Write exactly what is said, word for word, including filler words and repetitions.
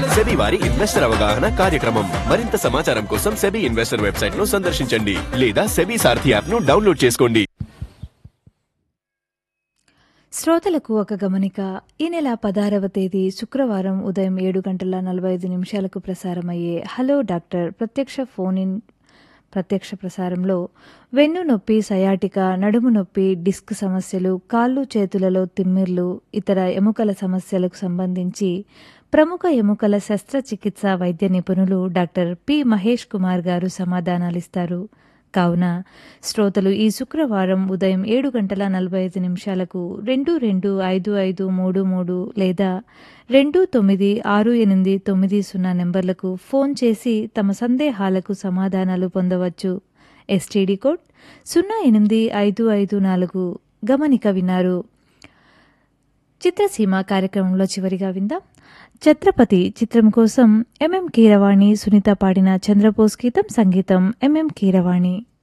SEBI వారి investor అవగాహన కార్యక్రమం. మరింత సమాచారం కోసం సెబీ ఇన్వెస్టర్ వెబ్సైట్ ను సందర్శించండి లేదా సెబీ సారథి యాప్ ను డౌన్లోడ్ చేసుకోండి. శ్రోతలకు ఒక గమనిక. ఈ నెల పదహారవ తేదీ శుక్రవారం ఉదయం ఏడు గంటల నలభై ఐదు నిమిషాలకు ప్రసారమయ్యే హలో డాక్టర్ ప్రత్యక్ష ఫోన్ ఇన్ ప్రత్యక్ష ప్రసారంలో వెన్ను నొప్పి, సయాటిక, నడుము నొప్పి, డిస్క్ సమస్యలు, కాళ్ళు చేతులలో తిమ్మిర్లు, ఇతర ఎముకల సమస్యలకు సంబంధించి ప్రముఖ ఎముకల శస్త్రచికిత్స వైద్య నిపుణులు డాక్టర్ పి మహేష్ కుమార్ గారు సమాధానాలిస్తారు. కావున శ్రోతలు ఈ శుక్రవారం ఉదయం ఏడు గంటల నలభై ఐదు నిమిషాలకు రెండు రెండు ఐదు ఐదు మూడు మూడు లేదా రెండు తొమ్మిది ఆరు ఎనిమిది తొమ్మిది సున్నా నెంబర్లకు ఫోన్ చేసి తమ సందేహాలకు సమాధానాలు పొందవచ్చు. ఎస్టీడీ కోడ్ సున్నా ఎనిమిది ఐదు ఐదు నాలుగు. గమనిక విన్నారు. చిత్రసీమ కార్యక్రమంలో చివరిగా విందాం. ఛత్రపతి చిత్రం కోసం ఎంఎం కీరవాణి, సునీత పాడిన చంద్రబోస్ గీతం, సంగీతం ఎంఎం కీరవాణి.